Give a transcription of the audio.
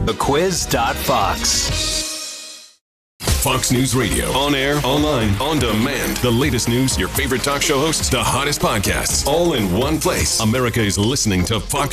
thequiz.fox. Fox News Radio. On air, online, on demand. The latest news, your favorite talk show hosts, the hottest podcasts, all in one place. America is listening to Fox